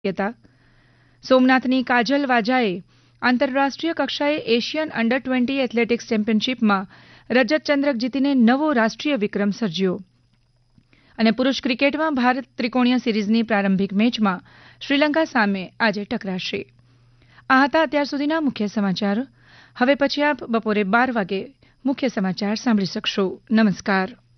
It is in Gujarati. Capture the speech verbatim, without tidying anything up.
હતા. સોમનાથની કાજલ વાજાએ આંતરરાષ્ટ્રીય કક્ષાએ એશિયન અંડર ટ્વેન્ટી એથ્લેટિક્સ ચેમ્પિયનશિપમાં રજત ચંદ્રક જીતીને નવો રાષ્ટ્રીય વિક્રમ સર્જ્યો. અને પુરૂષ ક્રિકેટમાં ભારત ત્રિકોણીય સિરીઝની પ્રારંભિક મેચમાં શ્રીલંકા સામે આજે ટકરાશે. આ હતા અત્યાર સુધીના મુખ્ય સમાચાર. હવે પછી આપ બપોરે બાર વાગે મુખ્ય સમાચાર સાંભળી શકશો. નમસ્કાર.